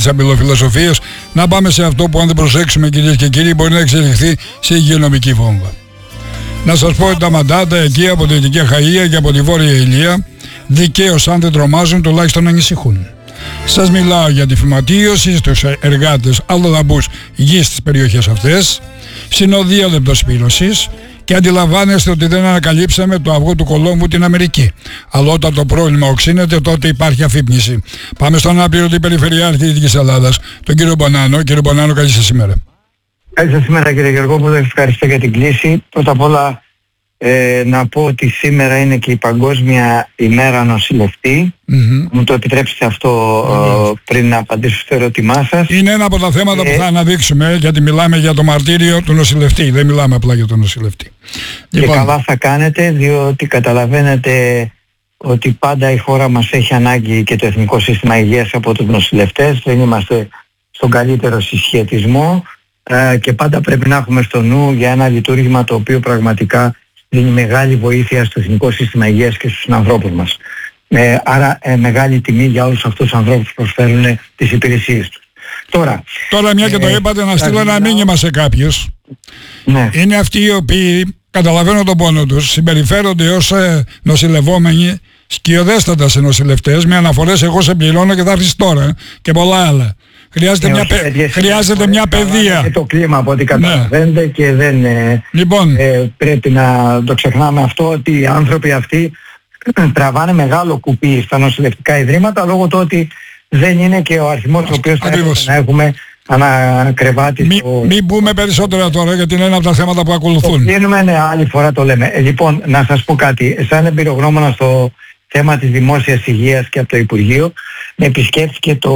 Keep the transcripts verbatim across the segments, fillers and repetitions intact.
αμπελοφιλοσοφίας, να πάμε σε αυτό που αν δεν προσέξουμε, κυρίες και κύριοι, μπορεί να εξελιχθεί σε υγειονομική βόμβα. Να σας πω ότι τα μαντάτα εκεί από τη Δυτική Αχαΐα και από τη Βόρεια Ηλία, δικαίως αν δεν τρομάζουν τουλάχιστον ανησυχούν. Σας μιλάω για τη φυματίωση στους εργάτες αλλοδαπούς γης στις περιοχές αυτές, συνοδεία λεπτοσπύρωσης, και αντιλαμβάνεστε ότι δεν ανακαλύψαμε το αυγό του Κολόμβου την Αμερική. Αλλά όταν το πρόβλημα οξύνεται, τότε υπάρχει αφύπνιση. Πάμε στον αναπληρωτή Περιφερειάρχη Δυτικής Ελλάδας, τον κύριο Μπονάνο. Κύριε Μπονάνο, καλή σας ημέρα. Καλή σας ημέρα, κύριε Γεωργόπουλο, ευχαριστώ για την κλήση. Πρώτα απ' όλα ε, να πω ότι σήμερα είναι και η Παγκόσμια ημέρα νοσηλευτή. Mm-hmm. Μου το επιτρέψετε αυτό mm-hmm. ε, πριν να απαντήσω στο ερώτημά σας. Είναι ένα από τα θέματα ε, που θα αναδείξουμε, γιατί μιλάμε για το μαρτύριο του νοσηλευτή, δεν μιλάμε απλά για τον νοσηλευτή. Και λοιπόν, καλά θα κάνετε, διότι καταλαβαίνετε ότι πάντα η χώρα μας έχει ανάγκη και το Εθνικό Σύστημα Υγείας από τους νοσηλευτές. Δεν είμαστε στον καλύτερο συσχετισμό ε, και πάντα πρέπει να έχουμε στο νου για ένα λειτουργήμα το οποίο πραγματικά δίνει μεγάλη βοήθεια στο Εθνικό Σύστημα Υγείας και στους ανθρώπους μας. Ε, άρα ε, μεγάλη τιμή για όλους αυτούς τους ανθρώπους που προσφέρουν τις υπηρεσίες τους. Τώρα, Τώρα μια και ε, το είπατε, να στείλω ένα μήνυμα σε κάποιους. Ναι. Είναι αυτοί οι οποίοι καταλαβαίνουν τον πόνο τους, συμπεριφέρονται ως ε, νοσηλευόμενοι σκιωδέστατα σε νοσηλευτές, με αναφορές εγώ σε πληρώνω και θα έρθεις τώρα και πολλά άλλα. Χρειάζεται, ε, μια, παι... χρειάζεται μια παιδεία. Και το κλίμα από ό,τι καταλαβαίνετε, ναι. Και δεν ε, λοιπόν. ε, πρέπει να το ξεχνάμε αυτό, ότι οι άνθρωποι αυτοί τραβάνε μεγάλο κουπί στα νοσηλευτικά ιδρύματα λόγω του ότι δεν είναι και ο αριθμός ο οποίος θα έπρεπε να έχουμε ανακρεβάτι. Μην στο... μη μπούμε περισσότερα τώρα, γιατί είναι ένα από τα θέματα που ακολουθούν. Το κλείνουμε, ναι, άλλη φορά το λέμε. Ε, λοιπόν, να σας πω κάτι. Σαν εμπειρογνώμονα στο θέμα της δημόσιας υγείας και από το Υπουργείο, με επισκέφθηκε το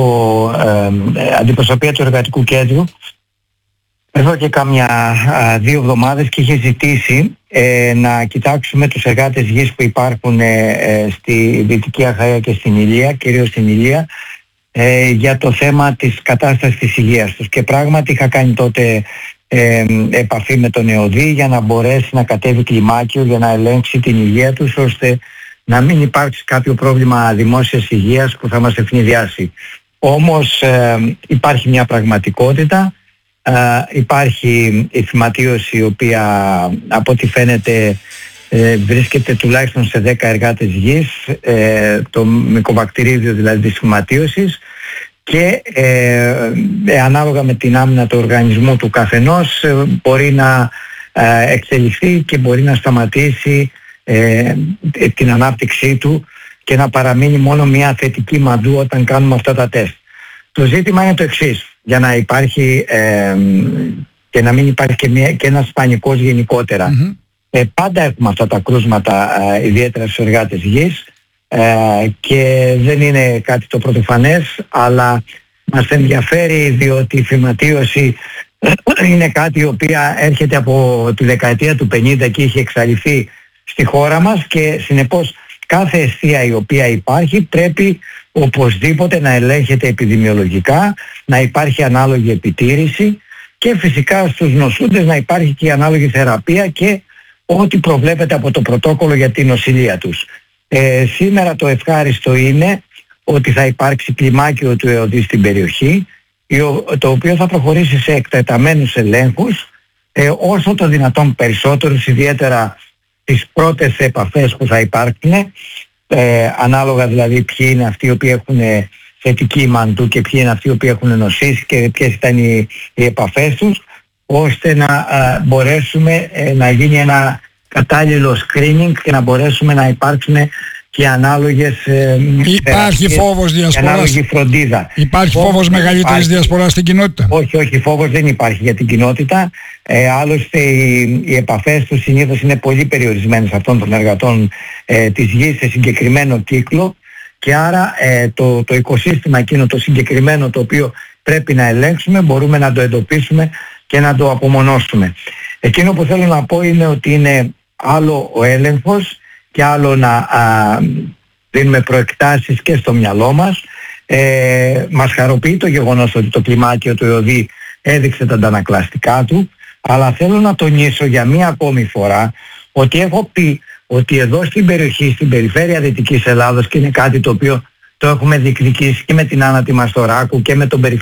ε, αντιπροσωπεία του Εργατικού Κέντρου εδώ και κάμια α, δύο εβδομάδες και είχε ζητήσει ε, να κοιτάξουμε τους εργάτες γης που υπάρχουν ε, ε, στη Δυτική Αχαΐα και στην Ηλία, κυρίως στην Ηλία, ε, για το θέμα της κατάστασης της υγείας τους. Και πράγματι είχα κάνει τότε ε, επαφή με τον ΕΟΔΗ για να μπορέσει να κατέβει κλιμάκιο για να ελέγξει την υγεία τους, ώστε να μην υπάρξει κάποιο πρόβλημα δημόσιας υγείας που θα μας ευνηδιάσει. Όμως ε, υπάρχει μια πραγματικότητα. Uh, υπάρχει η φυματίωση, η οποία από ό,τι φαίνεται ε, βρίσκεται τουλάχιστον σε δέκα εργάτες γης, ε, το μικοβακτηρίδιο δηλαδή της φυματίωσης, και ε, ε, ανάλογα με την άμυνα του οργανισμού του καθενός ε, μπορεί να ε, εξελιχθεί και μπορεί να σταματήσει ε, ε, την ανάπτυξή του και να παραμείνει μόνο μια θετική μαντού όταν κάνουμε αυτά τα τεστ. Το ζήτημα είναι το εξής. Για να υπάρχει ε, και να μην υπάρχει και, μια, και ένας πανικός γενικότερα. Mm-hmm. Ε, πάντα έχουμε αυτά τα κρούσματα, ε, ιδιαίτερα στους εργάτες γης, ε, και δεν είναι κάτι το πρωτοφανές, αλλά μας ενδιαφέρει διότι η φυματίωση είναι κάτι η οποία έρχεται από τη δεκαετία του πενήντα και είχε εξαλειφθεί στη χώρα μας, και συνεπώς κάθε εστία η οποία υπάρχει πρέπει οπωσδήποτε να ελέγχεται επιδημιολογικά, να υπάρχει ανάλογη επιτήρηση και φυσικά στους νοσούντες να υπάρχει και η ανάλογη θεραπεία και ό,τι προβλέπεται από το πρωτόκολλο για την νοσηλεία τους. Ε, σήμερα το ευχάριστο είναι ότι θα υπάρξει κλιμάκιο του ΕΟΔΗ στην περιοχή, το οποίο θα προχωρήσει σε εκτεταμένους ελέγχους, ε, όσο το δυνατόν περισσότερους, ιδιαίτερα τις πρώτες επαφές που θα υπάρχουν, ε, ανάλογα δηλαδή ποιοι είναι αυτοί οι οποίοι έχουν θετική μαντού και ποιοι είναι αυτοί οι οποίοι έχουν νοσήσει και ποιες ήταν οι, οι επαφές τους, ώστε να α, μπορέσουμε ε, να γίνει ένα κατάλληλο screening και να μπορέσουμε να υπάρξουν και ανάλογες ε, υπάρχει φόβος διασποράς, ανάλογη φροντίδα. Υπάρχει φόβος, φόβος μεγαλύτερης υπάρχει. διασποράς στην κοινότητα? Όχι, όχι, φόβος δεν υπάρχει για την κοινότητα. Ε, άλλωστε οι, οι επαφές τους συνήθως είναι πολύ περιορισμένες αυτών των εργατών ε, της γης σε συγκεκριμένο κύκλο, και άρα ε, το, το οικοσύστημα εκείνο το συγκεκριμένο το οποίο πρέπει να ελέγξουμε μπορούμε να το εντοπίσουμε και να το απομονώσουμε. Εκείνο που θέλω να πω είναι ότι είναι άλλο ο έλεγχος και άλλο να α, δίνουμε προεκτάσεις και στο μυαλό μας. Ε, μας χαροποιεί το γεγονός ότι το κλιμάκιο του ΕΟΔΗ έδειξε τα αντανακλαστικά του, αλλά θέλω να τονίσω για μία ακόμη φορά ότι έχω πει ότι εδώ στην περιοχή, στην περιφέρεια Δυτικής Ελλάδος, και είναι κάτι το οποίο το έχουμε διεκδικήσει και με την Άννα τη Μαστοράκου και με τον περιφέρεια